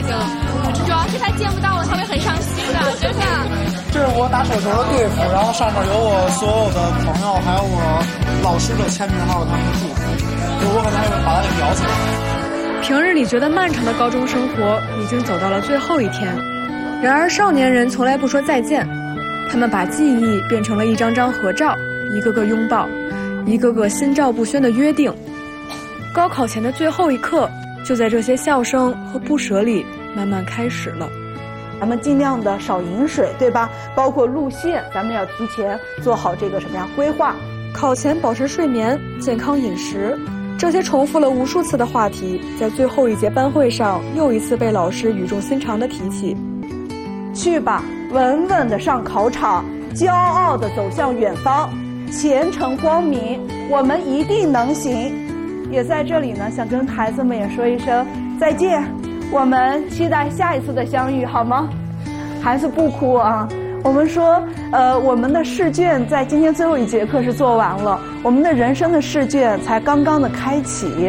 经了。主要是他见不到了，他会很伤心的，真的。 这是我打手球的队服，然后上面有我所有的朋友，还有我老师的签名，还有他们的祝福。就我可能还会把它给裱起来。 平日里觉得漫长的高中生活已经走到了最后一天，然而少年人从来不说再见，他们把记忆变成了一张张合照，一个个拥抱，一个个心照不宣的约定。高考前的最后一刻，就在这些笑声和不舍里慢慢开始了。 咱们尽量的少饮水，对吧？包括路线，咱们要提前做好这个什么呀规划。 考前保持睡眠、健康饮食，这些重复了无数次的话题，在最后一节班会上又一次被老师语重心长地提起。 去吧，稳稳地上考场，骄傲地走向远方，前程光明，我们一定能行。也在这里呢，想跟孩子们也说一声再见，我们期待下一次的相遇，好吗？孩子不哭啊。我们说，我们的试卷在今天最后一节课是做完了，我们的人生的试卷才刚刚的开启。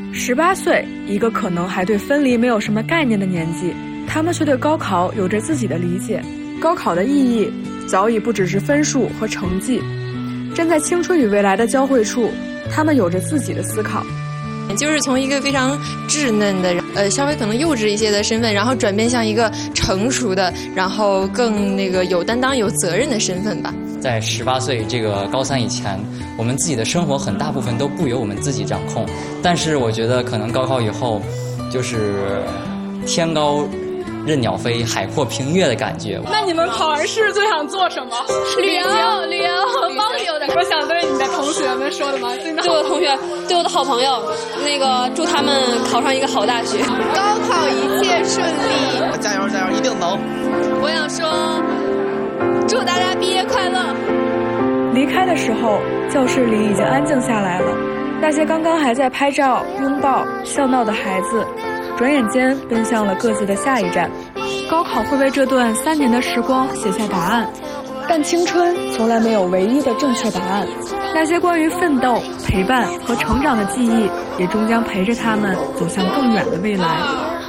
18岁，一个可能还对分离没有什么概念的年纪，他们却对高考有着自己的理解。高考的意义早已不只是分数和成绩，站在青春与未来的交汇处，他们有着自己的思考。 就是从一个非常稚嫩的稍微可能幼稚一些的身份，然后转变向一个成熟的，然后更有担当有责任的身份吧。 在18岁这个高3以前，我们自己的生活很大部分都不由我们自己掌控，但是我觉得可能高考以后就是天高任鸟飞，海阔凭月的感觉。 那你们考完试最想做什么？ 旅游和包邮的。 我想对你的同学们说的吗？ 对我同学，对我的好朋友，祝他们考上一个好大学， 高考一切顺利， 加油加油，一定能！ 我想说，祝大家毕业快乐。 离开的时候，教室里已经安静下来了，那些刚刚还在拍照、拥抱、笑闹的孩子，转眼间奔向了各自的下一站。高考会为这段3年的时光写下答案，但青春从来没有唯一的正确答案。那些关于奋斗、陪伴和成长的记忆，也终将陪着他们走向更远的未来。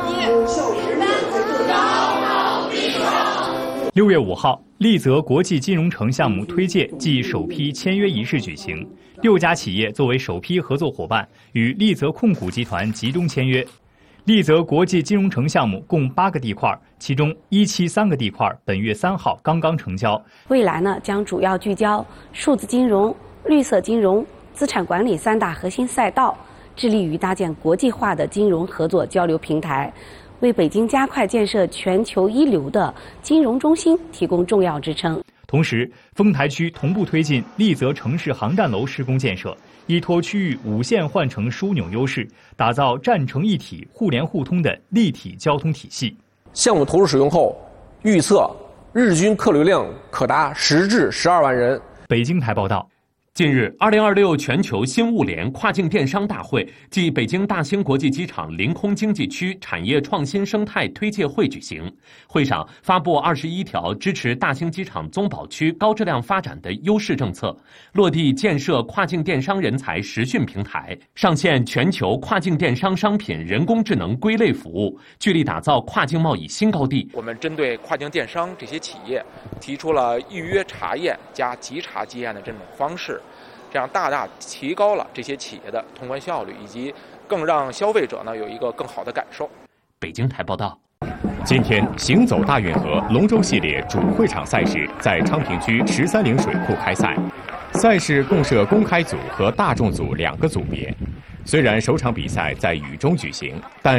6月5号，丽泽国际金融城项目推介暨首批签约仪式举行，6家企业作为首批合作伙伴，与丽泽控股集团集中签约。丽泽国际金融城项目共8个地块，其中173个地块本月3号刚刚成交。 未来呢，将主要聚焦数字金融、绿色金融、资产管理3大核心赛道，致力于搭建国际化的金融合作交流平台，为北京加快建设全球一流的金融中心提供重要支撑。 同时，丰台区同步推进丽泽城市航站楼施工建设，依托区域5线换乘枢纽优势，打造站城一体、互联互通的立体交通体系。 项目投入使用后，预测日均客流量可达10至12万人。 北京台报道。 近日，2026全球新物联跨境电商大会暨北京大兴国际机场临空经济区产业创新生态推介会举行。会上发布21条支持大兴机场综保区高质量发展的优势政策，落地建设跨境电商人才实训平台，上线全球跨境电商商品人工智能归类服务，聚力打造跨境贸易新高地。 我们针对跨境电商这些企业，提出了预约查验加即查即验的这种方式。这样大大提高了这些企业的通关效率，以及更让消费者呢有一个更好的感受。 北京台报道。 今天，行走大运河龙舟系列主会场赛事在昌平区13陵水库开赛。赛事共设公开组和大众组2个组别。虽然首场比赛在雨中举行，但